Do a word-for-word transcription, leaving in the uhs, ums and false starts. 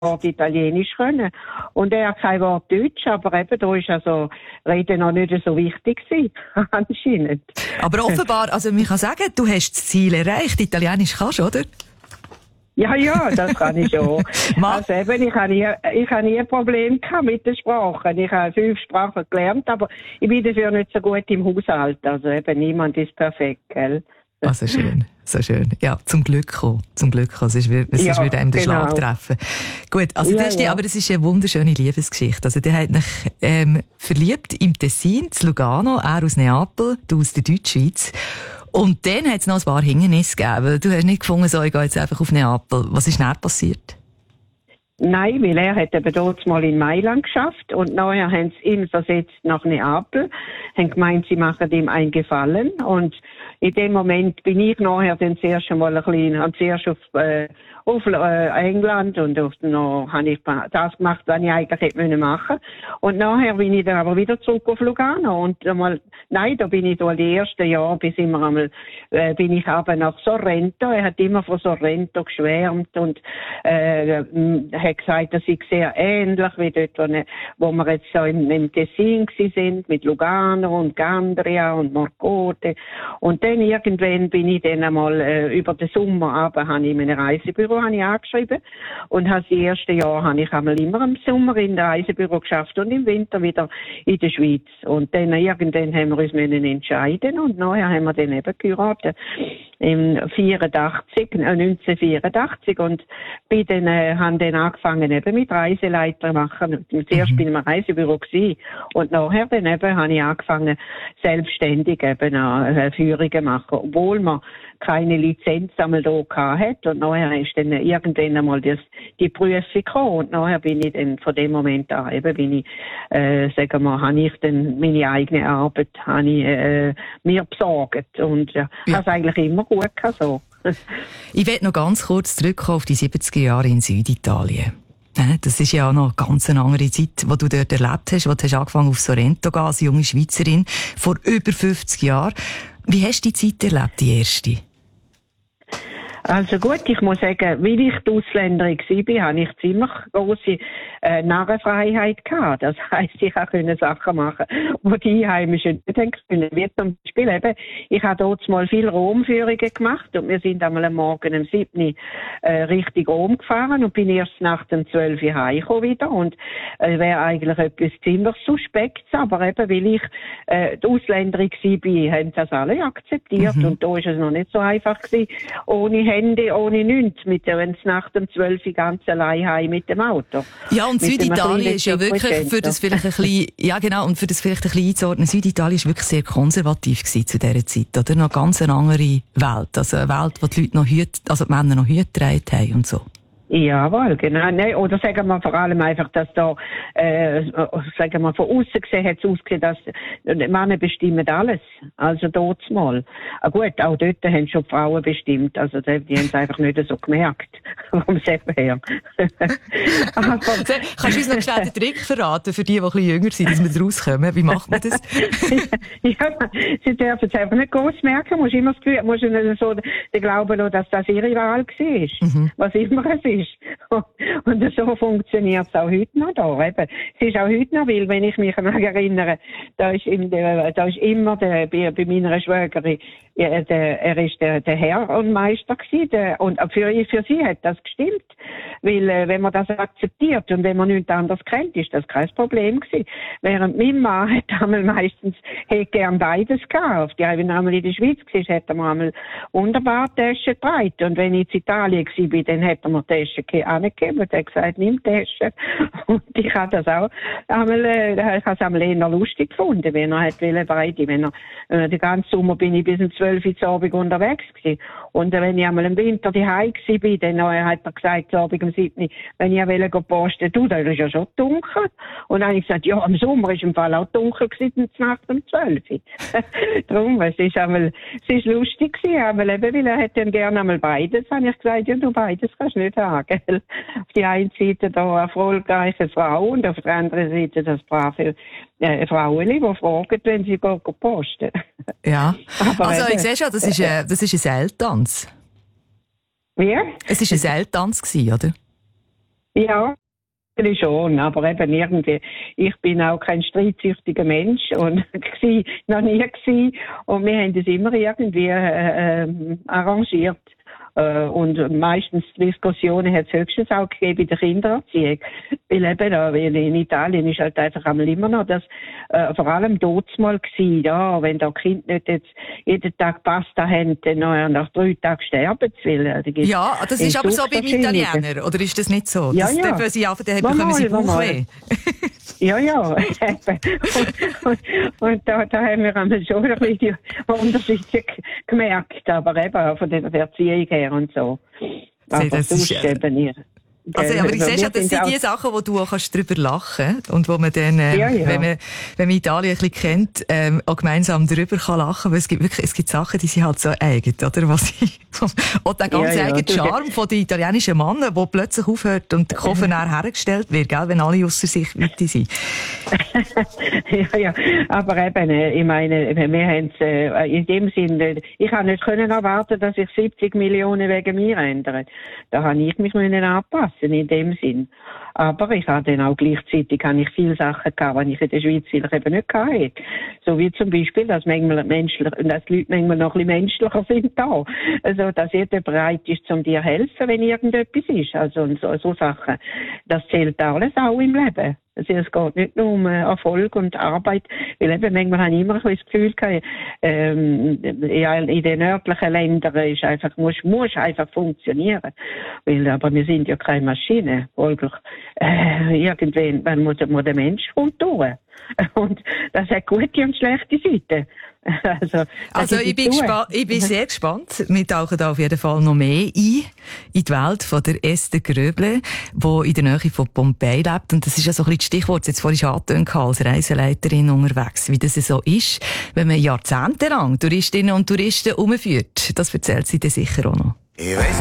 Wort Italienisch können. Und er hat kein Wort Deutsch, aber eben, da ist also Reden noch nicht so wichtig gewesen, anscheinend. Aber offenbar, also man kann sagen, du hast das Ziel erreicht. Italienisch kannst du, oder? Ja, ja, das kann ich schon. Also eben, ich habe nie, ich habe nie ein Problem gehabt mit den Sprachen. Ich habe fünf Sprachen gelernt, aber ich bin dafür nicht so gut im Haushalt. Also eben, niemand ist perfekt, gell? Also schön, so schön. Ja, zum Glück kommen. Zum Glück kommen. Sonst würde ja, einem den genau. Schlag treffen. Gut, also ja, das ist ja. aber das ist eine wunderschöne Liebesgeschichte. Also der hat mich ähm, verliebt im Tessin, in Lugano, er aus Neapel, du aus der Deutschschweiz. Und dann hat es noch ein paar Hindernisse gegeben. Du hast nicht gefunden, so, ich gehe jetzt einfach auf Neapel. Was ist dann passiert? Nein, weil er hat eben dort mal in Mailand geschafft und nachher haben sie ihn versetzt nach Neapel, haben gemeint, sie machen ihm einen Gefallen und in dem Moment bin ich nachher dann zuerst einmal ein bisschen, zuerst auf, äh, auf äh, England und auf, noch habe ich das gemacht, was ich eigentlich hätte machen müssen. Und nachher bin ich dann aber wieder zurück auf Lugano und einmal, nein, da bin ich da die ersten Jahre, bis immer einmal, äh, bin ich aber nach Sorrento. Er hat immer von Sorrento geschwärmt und, äh, hat gesagt, das sei sehr ähnlich wie dort, wo, ne, wo wir jetzt so im, im Tessin gsi sind, mit Lugano und Gandria und Morcote. Und dann irgendwann bin ich dann einmal, äh, über den Sommer aber habe ich meine Reisebüro habe ich angeschrieben und habe das erste Jahr habe ich einmal immer im Sommer in der Reisebüro geschafft und im Winter wieder in der Schweiz. Und dann irgendwann haben wir uns müssen entscheiden und nachher haben wir dann eben geheiratet im vierundachtzig, äh, neunzehnhundertvierundachtzig und bin dann, äh, haben dann angefangen eben mit Reiseleiter machen. Zuerst mhm. bin ich im Reisebüro gewesen und nachher dann eben habe ich angefangen selbstständig eben äh, Führungen machen, obwohl man keine Lizenz einmal da gehabt hat und nachher ist dann irgendwann einmal das, die Prüfung gekommen und nachher bin ich dann von dem Moment an eben bin ich, äh, sagen wir, habe ich dann meine eigene Arbeit habe ich, äh, mir besorgt und ja, ja. habe es eigentlich immer gut gehabt so. Ich will noch ganz kurz zurückkommen auf die siebziger Jahre in Süditalien. Das ist ja noch eine ganz andere Zeit, die du dort erlebt hast, wo du hast angefangen auf Sorrento zu gehen, als junge Schweizerin, vor über fünfzig Jahren. Wie hast du die Zeit erlebt, die erste? Also gut, ich muss sagen, weil ich die Ausländerin war, hatte ich ziemlich grosse äh, Narrenfreiheit gehabt. Das heisst, ich konnte Sachen machen, die die Einheimischen nicht können. Wie zum Beispiel eben, ich habe dort mal viele Romführungen gemacht und wir sind einmal am Morgen um sieben äh, Richtung Rom gefahren und bin erst nach dem zwölf Uhr heimgekommen wieder und äh, wäre eigentlich etwas ziemlich Suspektes, aber eben, weil ich äh, die Ausländerin war, haben das alle akzeptiert mhm. und da ist es noch nicht so einfach gewesen, ohne Handy, ohne nichts, mit wenn es nach dem zwölf Uhr ganz allein heim mit dem Auto. Ja, und Süditalien ist ja wirklich, für das vielleicht ein bisschen, ja genau, und für das vielleicht ein bisschen einzuordnen, Süditalien ist wirklich sehr konservativ gewesen zu dieser Zeit, oder? Noch ganz eine andere Welt, also eine Welt, wo die Leute noch Hüte, also die Männer noch Hüte getragen haben und so. Jawohl, genau. Nein, oder sagen wir vor allem einfach, dass da, äh, sagen wir, von außen gesehen hat es ausgesehen, dass Männer bestimmen alles. Also dort mal. Ah, gut, auch dort haben schon die Frauen bestimmt. Also die, die haben es einfach nicht so gemerkt. Vom Selber her. Aber, kannst du uns noch schnell den Trick verraten, für die, die ein bisschen jünger sind, dass wir rauskommen? Wie macht man das? Ja, sie dürfen es einfach nicht groß merken. Du musst immer das Gefühl, musst nicht so den Glauben lassen, dass das ihre Wahl war. Mhm. Was immer es ist. Und so funktioniert es auch heute noch da. Eben. Es ist auch heute noch, weil, wenn ich mich erinnere, da ist, in der, da ist immer der, bei, bei meiner Schwägerin, ja, der, er ist der, der Herr und Meister gewesen, der, und für, für sie hat das gestimmt. Weil, äh, wenn man das akzeptiert und wenn man nichts anderes kennt, ist das kein Problem gewesen. Während mein Mann hat einmal meistens, hätte gern beides gehabt. Ja, wenn er einmal in der Schweiz war, hat er mir einmal wunderbar Taschen getragen. Und wenn ich in Italien war, dann hat er mir Taschen angegeben und hat gesagt, nimm Taschen. Und ich habe das auch einmal, äh, ich habe es einmal eher lustig gefunden, wenn er hat wollen, beide, wenn er, äh, den ganzen Sommer bin ich bis um zwölf Uhr zu Abend unterwegs gewesen. Und äh, wenn ich einmal im Winter daheim war, dann äh, hat er gesagt, zu Abend um sieben Uhr, wenn ich wollte posten, du, da ist ja schon dunkel. Und dann habe ich gesagt, ja, im Sommer ist im Fall auch dunkel gewesen, Nacht um zwölf Uhr. Darum, es ist einmal, es ist lustig gewesen, aber eben, weil er hätte dann gerne einmal beides, habe ich gesagt, ja, du, beides kannst du nicht haben, gell? Auf die einen Seite da erfolgreiche Frau und auf der anderen Seite das brave äh, Frauen, die fragen, wenn sie gehen, gehen posten. Ja, aber also eben, ich sehe schon, das ist, äh, das ist ein Seiltanz. Wie? Es war ein Seiltanz, oder? Ja, schon, aber eben irgendwie, ich bin auch kein streitsüchtiger Mensch und gsi, noch nie gewesen, und wir haben das immer irgendwie äh, äh, arrangiert. Äh, und meistens Diskussionen hat es höchstens auch gegeben in der Kindererziehung. Weil eben da, weil in Italien ist halt einfach einmal immer noch das, äh, vor allem dort mal gewesen, ja, wenn da Kind nicht jetzt jeden Tag Pasta haben, dann nach, nach drei Tagen sterben sie. Weil, äh, ja, das ist aber so beim Italiener, oder ist das nicht so? Ja, das, ja. Wenn sie einfach, dann bekommen sie Bauchweh. Ja, ja. und, und, und da, da haben wir einmal schon ein bisschen die Unterschiede gemerkt, aber eben auch von der Erziehung her und so. Aber das sonst ist, eben nicht. Also, aber ich sehe schon, das sind die auch Sachen, wo du auch kannst drüber lachen und wo man dann, äh, ja, ja. wenn man, wenn man Italien ein bisschen kennt, ähm, auch gemeinsam drüber kann lachen, weil es gibt wirklich, es gibt Sachen, die sind halt so eigen, oder? Was ich, auch der ganz ja, ja. eigene Charme von den italienischen Männern, der plötzlich aufhört und der Koffer nachher hergestellt wird, gell, wenn alle ausser sich weiter sind. ja, ja, aber eben, ich meine, wir haben es, äh, in dem Sinne, ich habe nicht können erwarten, dass sich siebzig Millionen wegen mir ändern. Da habe ich mich müssen anpassen, in dem Sinn. Aber ich habe dann auch gleichzeitig habe ich viele Sachen gehabt, die ich in der Schweiz vielleicht eben nicht hatte. So wie zum Beispiel, dass manchmal menschlich, dass die Leute manchmal noch ein bisschen menschlicher sind da. Also, dass jeder bereit ist, um dir helfen, wenn irgendetwas ist. Also, und so, so Sachen. Das zählt alles auch im Leben. Also es geht nicht nur um Erfolg und Arbeit, weil eben manchmal habe ich immer ein bisschen das Gefühl gehabt, ähm, ja, in den nördlichen Ländern ist einfach, muss, muss einfach funktionieren. Weil, aber wir sind ja keine Maschine, folglich, äh, irgendwann muss, muss der Mensch kommt durch. Und das hat gute und schlechte Seiten. Also, also ich, bin gespa- ich bin sehr gespannt. Wir tauchen da auf jeden Fall noch mehr ein, in die Welt von der Esther Gröble, die in der Nähe von Pompeji lebt. Und das ist ja so ein bisschen das Stichwort, jetzt vorhin schon angetönt, als Reiseleiterin unterwegs, wie das so ist, wenn man jahrzehntelang Touristinnen und Touristen umführt. Das erzählt sie dir sicher auch noch.